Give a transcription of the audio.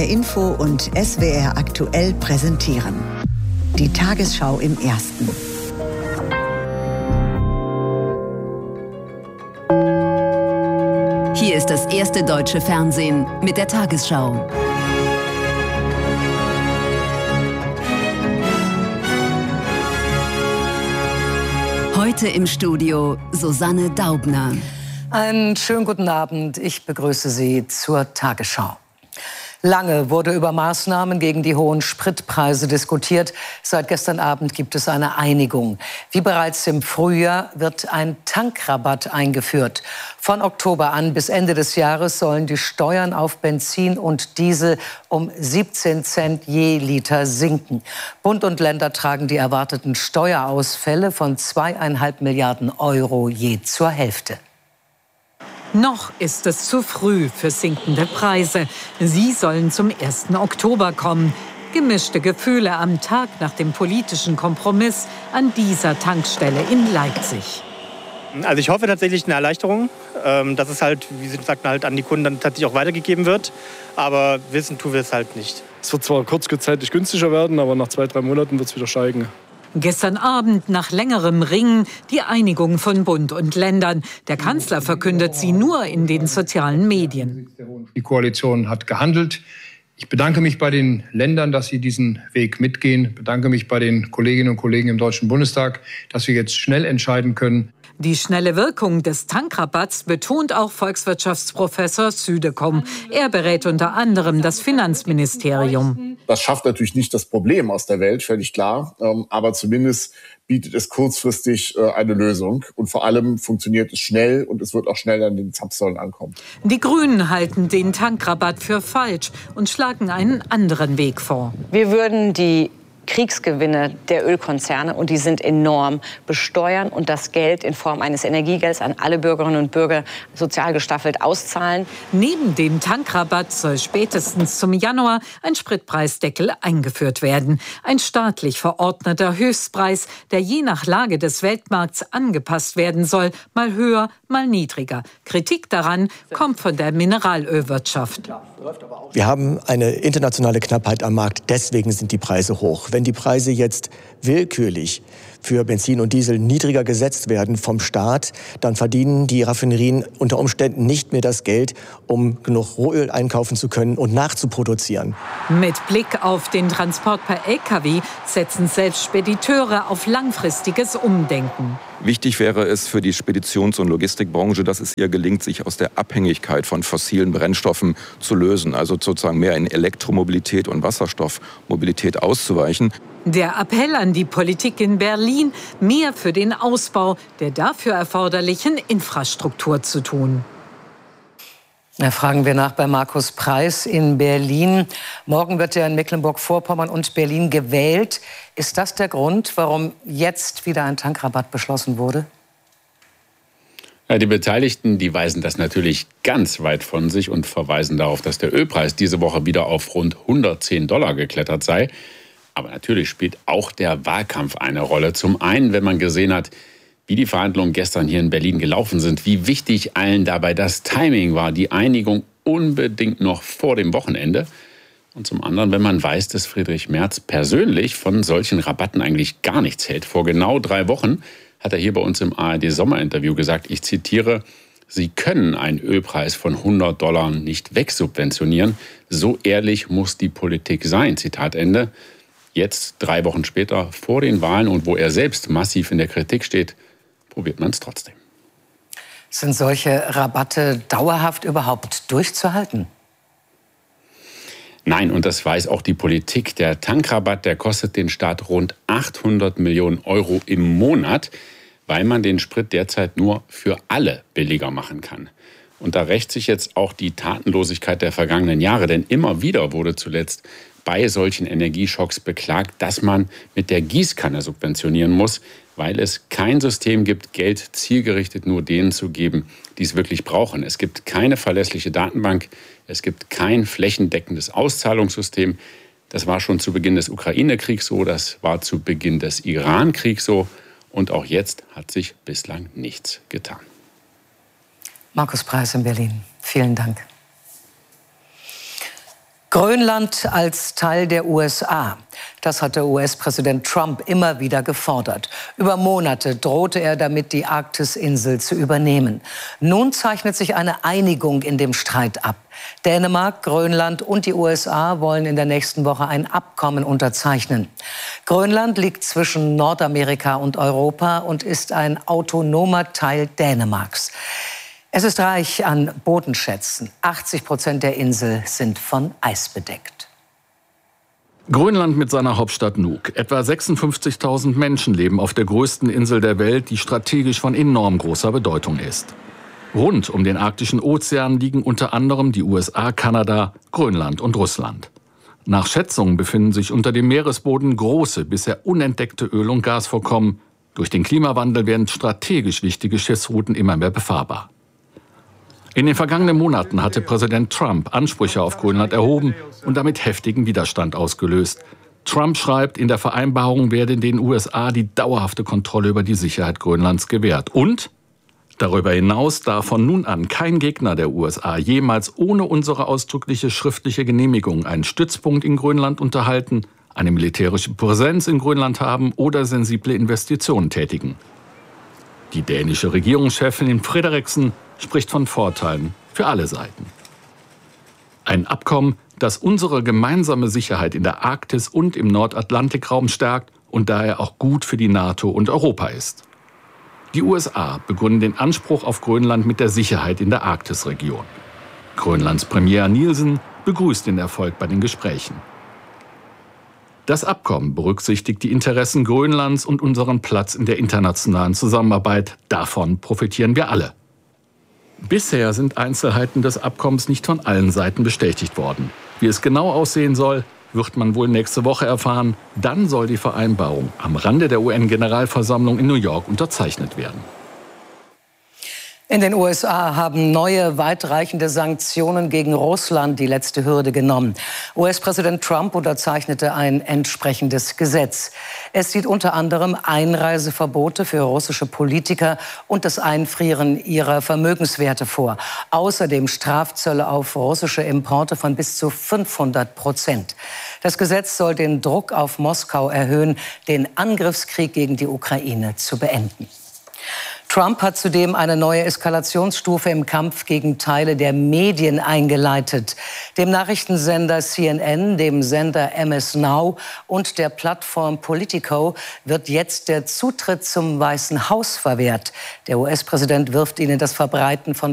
HR Info und SWR Aktuell präsentieren. Die Tagesschau im Ersten. Hier ist das erste deutsche Fernsehen mit der Tagesschau. Heute im Studio Susanne Daubner. Einen schönen guten Abend. Ich begrüße Sie zur Tagesschau. Lange wurde über Maßnahmen gegen die hohen Spritpreise diskutiert. Seit gestern Abend gibt es eine Einigung. Wie bereits im Frühjahr wird ein Tankrabatt eingeführt. Von Oktober an bis Ende des Jahres sollen die Steuern auf Benzin und Diesel um 17 Cent je Liter sinken. Bund und Länder tragen die erwarteten Steuerausfälle von 2,5 Milliarden Euro je zur Hälfte. Noch ist es zu früh für sinkende Preise. Sie sollen zum 1. Oktober kommen. Gemischte Gefühle am Tag nach dem politischen Kompromiss an dieser Tankstelle in Leipzig. Also ich hoffe tatsächlich eine Erleichterung, dass es halt, wie Sie sagten, halt an die Kunden dann tatsächlich auch weitergegeben wird. Aber wissen tun wir es halt nicht. Es wird zwar kurzzeitig günstiger werden, aber nach 2-3 Monaten wird es wieder steigen. Gestern Abend nach längerem Ringen die Einigung von Bund und Ländern. Der Kanzler verkündet sie nur in den sozialen Medien. Die Koalition hat gehandelt. Ich bedanke mich bei den Ländern, dass sie diesen Weg mitgehen. Ich bedanke mich bei den Kolleginnen und Kollegen im Deutschen Bundestag, dass wir jetzt schnell entscheiden können. Die schnelle Wirkung des Tankrabatts betont auch Volkswirtschaftsprofessor Südekum. Er berät unter anderem das Finanzministerium. Das schafft natürlich nicht das Problem aus der Welt, völlig klar. Aber zumindest bietet es kurzfristig eine Lösung. Und vor allem funktioniert es schnell und es wird auch schnell an den Zapfsäulen ankommen. Die Grünen halten den Tankrabatt für falsch und schlagen einen anderen Weg vor. Wir würden die Kriegsgewinne der Ölkonzerne, und die sind enorm, besteuern und das Geld in Form eines Energiegelds an alle Bürgerinnen und Bürger sozial gestaffelt auszahlen. Neben dem Tankrabatt soll spätestens zum Januar ein Spritpreisdeckel eingeführt werden. Ein staatlich verordneter Höchstpreis, der je nach Lage des Weltmarkts angepasst werden soll, mal höher, mal niedriger. Kritik daran kommt von der Mineralölwirtschaft. Wir haben eine internationale Knappheit am Markt, deswegen sind die Preise hoch. Wenn die Preise jetzt willkürlich für Benzin und Diesel niedriger gesetzt werden vom Staat, dann verdienen die Raffinerien unter Umständen nicht mehr das Geld, um genug Rohöl einkaufen zu können und nachzuproduzieren. Mit Blick auf den Transport per Lkw setzen selbst Spediteure auf langfristiges Umdenken. Wichtig wäre es für die Speditions- und Logistikbranche, dass es ihr gelingt, sich aus der Abhängigkeit von fossilen Brennstoffen zu lösen, also sozusagen mehr in Elektromobilität und Wasserstoffmobilität auszuweichen. Der Appell an die Politik in Berlin, mehr für den Ausbau der dafür erforderlichen Infrastruktur zu tun. Da fragen wir nach bei Markus Preis in Berlin. Morgen wird ja in Mecklenburg-Vorpommern und Berlin gewählt. Ist das der Grund, warum jetzt wieder ein Tankrabatt beschlossen wurde? Ja, die Beteiligten, die weisen das natürlich ganz weit von sich und verweisen darauf, dass der Ölpreis diese Woche wieder auf rund $110 geklettert sei. Aber natürlich spielt auch der Wahlkampf eine Rolle. Zum einen, wenn man gesehen hat, wie die Verhandlungen gestern hier in Berlin gelaufen sind, wie wichtig allen dabei das Timing war, die Einigung unbedingt noch vor dem Wochenende. Und zum anderen, wenn man weiß, dass Friedrich Merz persönlich von solchen Rabatten eigentlich gar nichts hält. Vor genau 3 Wochen hat er hier bei uns im ARD-Sommerinterview gesagt, ich zitiere, Sie können einen Ölpreis von $100 nicht wegsubventionieren. So ehrlich muss die Politik sein, Zitat Ende. Jetzt, 3 Wochen später, vor den Wahlen und wo er selbst massiv in der Kritik steht, probiert man es trotzdem. Sind solche Rabatte dauerhaft überhaupt durchzuhalten? Nein, und das weiß auch die Politik. Der Tankrabatt, der kostet den Staat rund 800 Millionen Euro im Monat, weil man den Sprit derzeit nur für alle billiger machen kann. Und da rächt sich jetzt auch die Tatenlosigkeit der vergangenen Jahre, denn immer wieder wurde zuletzt bei solchen Energieschocks beklagt, dass man mit der Gießkanne subventionieren muss, weil es kein System gibt, Geld zielgerichtet nur denen zu geben, die es wirklich brauchen. Es gibt keine verlässliche Datenbank, es gibt kein flächendeckendes Auszahlungssystem. Das war schon zu Beginn des Ukraine-Kriegs so, das war zu Beginn des Iran-Kriegs so und auch jetzt hat sich bislang nichts getan. Markus Preis in Berlin, vielen Dank. Grönland als Teil der USA. Das hatte US-Präsident Trump immer wieder gefordert. Über Monate drohte er damit, die Arktisinsel zu übernehmen. Nun zeichnet sich eine Einigung in dem Streit ab. Dänemark, Grönland und die USA wollen in der nächsten Woche ein Abkommen unterzeichnen. Grönland liegt zwischen Nordamerika und Europa und ist ein autonomer Teil Dänemarks. Es ist reich an Bodenschätzen. 80% der Insel sind von Eis bedeckt. Grönland mit seiner Hauptstadt Nuuk. Etwa 56.000 Menschen leben auf der größten Insel der Welt, die strategisch von enorm großer Bedeutung ist. Rund um den arktischen Ozean liegen unter anderem die USA, Kanada, Grönland und Russland. Nach Schätzungen befinden sich unter dem Meeresboden große, bisher unentdeckte Öl- und Gasvorkommen. Durch den Klimawandel werden strategisch wichtige Schiffsrouten immer mehr befahrbar. In den vergangenen Monaten hatte Präsident Trump Ansprüche auf Grönland erhoben und damit heftigen Widerstand ausgelöst. Trump schreibt, in der Vereinbarung werde den USA die dauerhafte Kontrolle über die Sicherheit Grönlands gewährt. Und darüber hinaus darf von nun an kein Gegner der USA jemals ohne unsere ausdrückliche schriftliche Genehmigung einen Stützpunkt in Grönland unterhalten, eine militärische Präsenz in Grönland haben oder sensible Investitionen tätigen. Die dänische Regierungschefin Frederiksen spricht von Vorteilen für alle Seiten. Ein Abkommen, das unsere gemeinsame Sicherheit in der Arktis und im Nordatlantikraum stärkt und daher auch gut für die NATO und Europa ist. Die USA begründen den Anspruch auf Grönland mit der Sicherheit in der Arktisregion. Grönlands Premier Nielsen begrüßt den Erfolg bei den Gesprächen. Das Abkommen berücksichtigt die Interessen Grönlands und unseren Platz in der internationalen Zusammenarbeit. Davon profitieren wir alle. Bisher sind Einzelheiten des Abkommens nicht von allen Seiten bestätigt worden. Wie es genau aussehen soll, wird man wohl nächste Woche erfahren. Dann soll die Vereinbarung am Rande der UN-Generalversammlung in New York unterzeichnet werden. In den USA haben neue, weitreichende Sanktionen gegen Russland die letzte Hürde genommen. US-Präsident Trump unterzeichnete ein entsprechendes Gesetz. Es sieht unter anderem Einreiseverbote für russische Politiker und das Einfrieren ihrer Vermögenswerte vor. Außerdem Strafzölle auf russische Importe von bis zu 500%. Das Gesetz soll den Druck auf Moskau erhöhen, den Angriffskrieg gegen die Ukraine zu beenden. Trump hat zudem eine neue Eskalationsstufe im Kampf gegen Teile der Medien eingeleitet. Dem Nachrichtensender CNN, dem Sender MS Now und der Plattform Politico wird jetzt der Zutritt zum Weißen Haus verwehrt. Der US-Präsident wirft ihnen das Verbreiten von